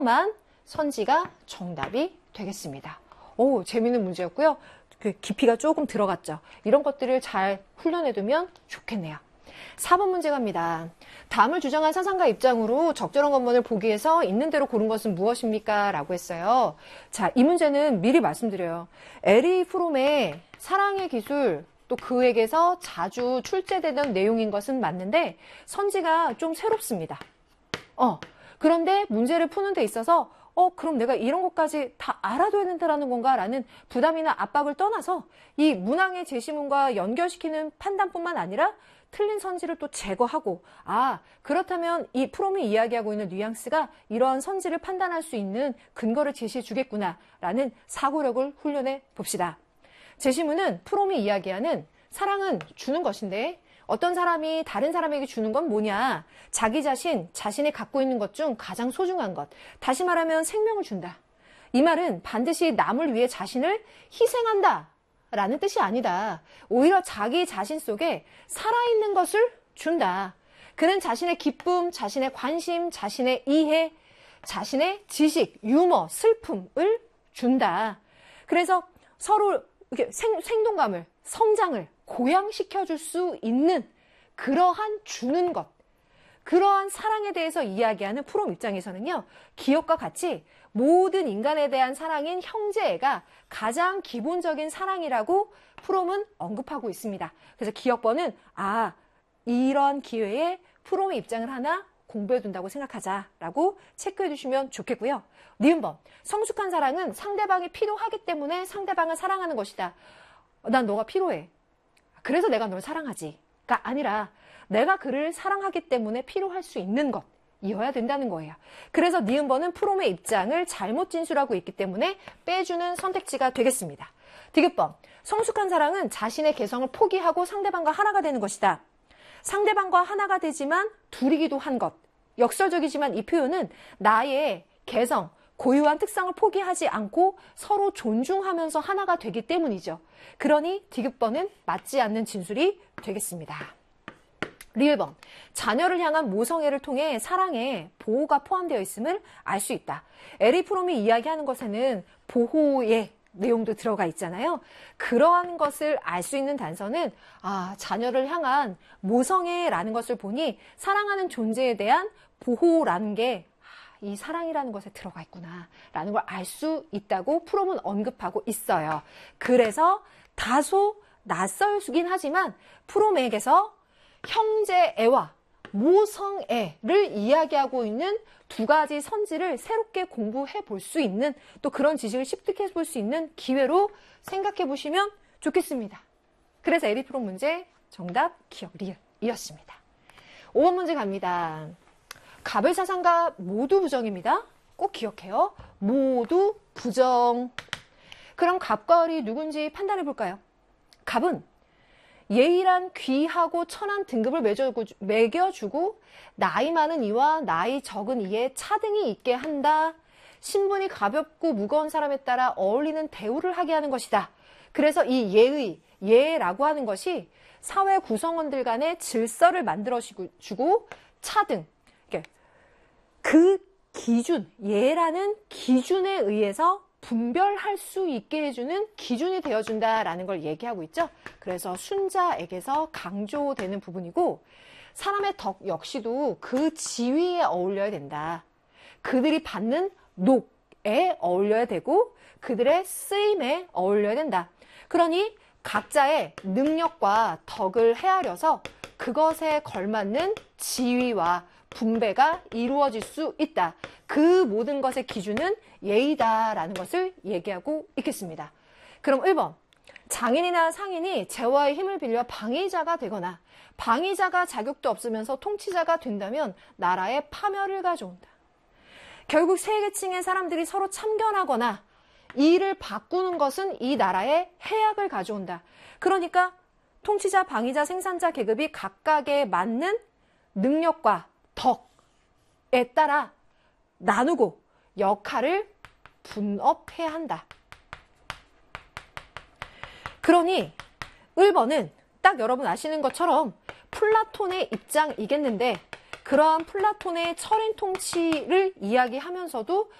만 선지가 정답이 되겠습니다. 오, 재밌는 문제였고요. 그 깊이가 조금 들어갔죠. 이런 것들을 잘 훈련해두면 좋겠네요. 4번 문제 갑니다. 다음을 주장한 사상가 입장으로 적절한 것만을 보기 위해서 있는 대로 고른 것은 무엇입니까? 라고 했어요. 자, 이 문제는 미리 말씀드려요. 에리 프롬의 사랑의 기술, 또 그에게서 자주 출제되는 내용인 것은 맞는데 선지가 좀 새롭습니다. 그런데 문제를 푸는 데 있어서 그럼 내가 이런 것까지 다 알아둬야 된다는 건가? 라는 부담이나 압박을 떠나서 이 문항의 제시문과 연결시키는 판단뿐만 아니라 틀린 선지를 또 제거하고 그렇다면 이 프롬이 이야기하고 있는 뉘앙스가 이러한 선지를 판단할 수 있는 근거를 제시해 주겠구나 라는 사고력을 훈련해 봅시다. 제시문은 프롬이 이야기하는 사랑은 주는 것인데 어떤 사람이 다른 사람에게 주는 건 뭐냐? 자기 자신이 갖고 있는 것 중 가장 소중한 것. 다시 말하면 생명을 준다. 이 말은 반드시 남을 위해 자신을 희생한다 라는 뜻이 아니다. 오히려 자기 자신 속에 살아있는 것을 준다. 그는 자신의 기쁨, 자신의 관심, 자신의 이해, 자신의 지식, 유머, 슬픔을 준다. 그래서 서로 이렇게 생동감을, 성장을 고양시켜줄 수 있는 그러한 주는 것, 그러한 사랑에 대해서 이야기하는 프롬 입장에서는요, 기업과 같이 모든 인간에 대한 사랑인 형제애가 가장 기본적인 사랑이라고 프롬은 언급하고 있습니다. 그래서 기억번은 이런 기회에 프롬의 입장을 하나 공부해둔다고 생각하자라고 체크해 주시면 좋겠고요. 니은번, 성숙한 사랑은 상대방이 필요하기 때문에 상대방을 사랑하는 것이다. 난 너가 필요해. 그래서 내가 널 사랑하지가 아니라 내가 그를 사랑하기 때문에 필요할 수 있는 것이어야 된다는 거예요. 그래서 니은번은 프롬의 입장을 잘못 진술하고 있기 때문에 빼주는 선택지가 되겠습니다. 디귿번, 성숙한 사랑은 자신의 개성을 포기하고 상대방과 하나가 되는 것이다. 상대방과 하나가 되지만 둘이기도 한 것. 역설적이지만 이 표현은 나의 개성, 고유한 특성을 포기하지 않고 서로 존중하면서 하나가 되기 때문이죠. 그러니 디귿번은 맞지 않는 진술이 되겠습니다. 리을번, 자녀를 향한 모성애를 통해 사랑에 보호가 포함되어 있음을 알 수 있다. 에리 프롬이 이야기하는 것에는 보호의 내용도 들어가 있잖아요. 그러한 것을 알 수 있는 단서는 자녀를 향한 모성애라는 것을 보니 사랑하는 존재에 대한 보호라는 게 이 사랑이라는 것에 들어가 있구나 라는 걸 알 수 있다고 프롬은 언급하고 있어요. 그래서 다소 낯설긴 하지만 프롬에게서 형제애와 모성애를 이야기하고 있는 두 가지 선지를 새롭게 공부해 볼 수 있는 또 그런 지식을 습득해 볼 수 있는 기회로 생각해 보시면 좋겠습니다. 그래서 에리 프롬 문제 정답 기억 리을이었습니다. 5번 문제 갑니다. 갑을 사상가 모두 부정입니다. 꼭 기억해요. 모두 부정. 그럼 갑과 을이 누군지 판단해 볼까요? 갑은 예의란 귀하고 천한 등급을 매겨주고 나이 많은 이와 나이 적은 이에 차등이 있게 한다. 신분이 가볍고 무거운 사람에 따라 어울리는 대우를 하게 하는 것이다. 그래서 이 예라고 하는 것이 사회 구성원들 간의 질서를 만들어주고 차등, 그 기준, 예라는 기준에 의해서 분별할 수 있게 해주는 기준이 되어준다라는 걸 얘기하고 있죠. 그래서 순자에게서 강조되는 부분이고 사람의 덕 역시도 그 지위에 어울려야 된다. 그들이 받는 녹에 어울려야 되고 그들의 쓰임에 어울려야 된다. 그러니 각자의 능력과 덕을 헤아려서 그것에 걸맞는 지위와 분배가 이루어질 수 있다. 그 모든 것의 기준은 예의다라는 것을 얘기하고 있겠습니다. 그럼 1번. 장인이나 상인이 재화의 힘을 빌려 방위자가 되거나 방위자가 자격도 없으면서 통치자가 된다면 나라의 파멸을 가져온다. 결국 세 계층의 사람들이 서로 참견하거나 이를 바꾸는 것은 이 나라의 해악을 가져온다. 그러니까 통치자, 방위자, 생산자 계급이 각각에 맞는 능력과 덕에 따라 나누고 역할을 분업해야 한다. 그러니 1번은 딱 여러분 아시는 것처럼 플라톤의 입장이겠는데 그러한 플라톤의 철인 통치를 이야기하면서도